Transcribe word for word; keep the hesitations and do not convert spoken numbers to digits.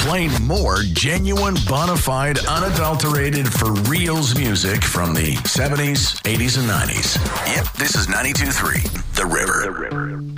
playing more genuine, bona fide, unadulterated, for reals music from the seventies, eighties, and nineties. Yep, this is ninety-two point three, The River.